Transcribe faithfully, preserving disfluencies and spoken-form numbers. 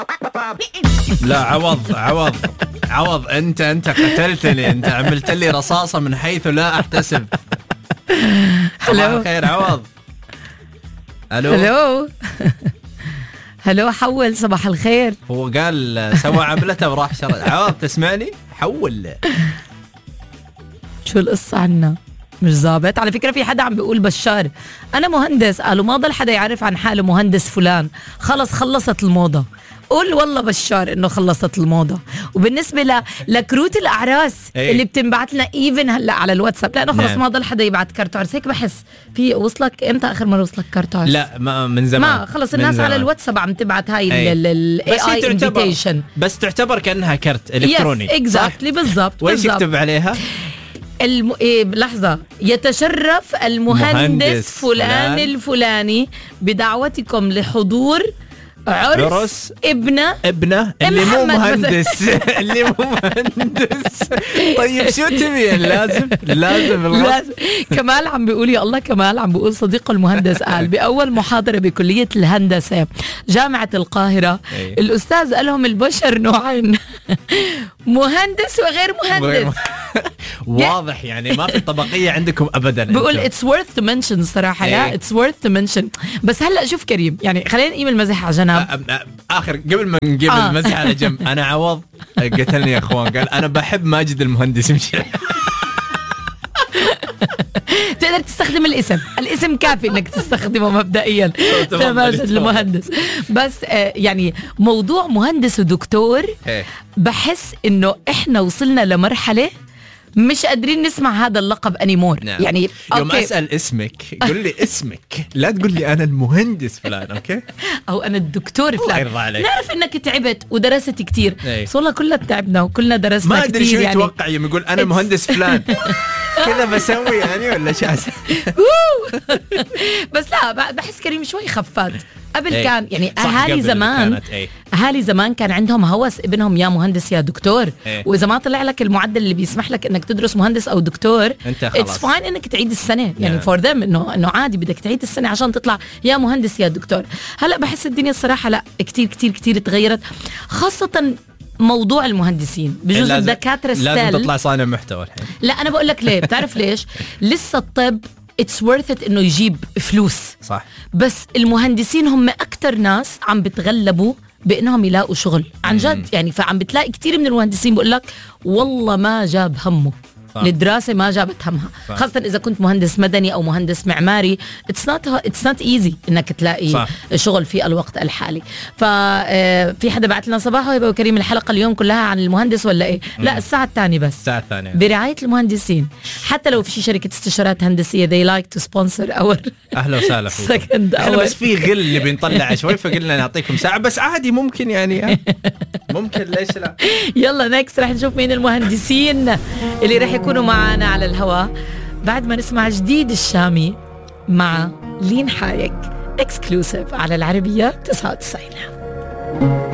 لا عوض عوض عوض انت انت قتلتني، انت عملت لي رصاصة من حيث لا احتسب. صباح الخير عوض. الو هلو هلو حول. صباح الخير. هو قال سوى عملته وراح شرد. عوض تسمعني؟ حول. شو القصة عنا؟ مش ظابط على فكرة. في حدا عم بيقول بشار أنا مهندس، قالوا ما ضل حدا يعرف عن حاله مهندس فلان، خلص خلصت الموضة. قول والله بشار إنه خلصت الموضة. وبالنسبة ل... لكروت الأعراس أي. اللي بتنبعت لنا إيفن هلا على الواتساب، لأنه خلص نعم. ما ضل حدا يبعت كارت عرس. هيك بحس في وصلك إمتى آخر مرة وصلك كارت عرس؟ لا ما من زمان. ما خلص الناس على الواتساب عم تبعت هاي ال بس إيه آي تعتبر invitation. بس تعتبر كأنها كرت إلكتروني. يس اكزاكتلي بالضبط. وإيش يكتب عليها؟ الم... إيه لحظة. يتشرف المهندس مهندس فلان فلان الفلاني بدعوتكم لحضور عرس, عرس ابنه ابنه اللي مو مهندس. اللي مو مهندس. طيب شو تبي؟ لازم لازم لازم. كمال عم بيقول يا الله، كمال عم بيقول صديقه المهندس قال بأول محاضرة بكلية الهندسة جامعة القاهرة أي. الأستاذ قال لهم البشر نوعين، مهندس وغير مهندس. واضح يعني ما في طبقية عندكم أبدا. بقول it's worth to mention صراحة. يا it's worth to mention. بس هلأ شوف كريم، يعني خلينا نقيم المزح على جنب. آخر قبل ما نجيب آه. المزح على جنب، أنا عوض قتلني يا أخوان، قال أنا بحب ماجد المهندس. مش تقدر تستخدم الاسم، الاسم كافي انك تستخدمه مبدئيا ماجد المهندس. بس آه يعني موضوع مهندس ودكتور بحس انه احنا وصلنا لمرحلة مش قادرين نسمع هذا اللقب انيمور. نعم. يعني يوم أوكي. اسال اسمك قول لي اسمك، لا تقول لي انا المهندس فلان. اوكي او انا الدكتور فلان. عليك. نعرف انك تعبت ودرست كتير. ايه. بس والله كلنا تعبنا وكلنا درسنا ما كتير. ادري شو يعني يتوقع يوم يقول انا مهندس فلان كذا بسوي يعني ولا شو؟ بس لا بحس كريم شوي خفات. قبل ايه. كان يعني اهالي زمان ايه. اهالي زمان كان عندهم هوس ابنهم يا مهندس يا دكتور. ايه. واذا ما طلع لك المعدل اللي بيسمح لك انك تدرس مهندس او دكتور انت خلاص اتس فاين انك تعيد السنه. يعني yeah. فور ذم انه انه عادي بدك تعيد السنه عشان تطلع يا مهندس يا دكتور. هلا بحس الدنيا الصراحه لا كتير كتير كتير تغيرت، خاصه موضوع المهندسين. بجوز الدكاتره ستيل لازم تطلع صانع محتوى الحين. لا انا بقول لك ليه، بتعرف ليش؟ لسه الطب it's worth it انه يجيب فلوس صح، بس المهندسين هم اكتر ناس عم بتغلبوا بانهم يلاقوا شغل عن جد. يعني فعم بتلاقي كتير من المهندسين بقول لك والله ما جاب همه صح. الدراسة ما جابت همها صح. خاصة إذا كنت مهندس مدني أو مهندس معماري it's not, it's not easy إنك تلاقي صح. شغل في الوقت الحالي. ففي حدا بعت لنا صباحه يبقى كريم الحلقة اليوم كلها عن المهندس ولا إيه؟ مم. لا الساعة الثانية بس الساعة الثانية برعاية المهندسين. حتى لو في شركة استشارات هندسية they like to sponsor our أهلا وسهلا فيكم. احنا بس في غل اللي بنطلع شوي فقلنا نعطيكم ساعة بس عادي ممكن يعني ممكن ليش لا. يلا نكست رح نشوف مين المهندسين اللي رح يكونوا معنا على الهواء بعد ما نسمع جديد الشامي مع لين حايك اكسكلوسيف على العربية تسعة وتسعين.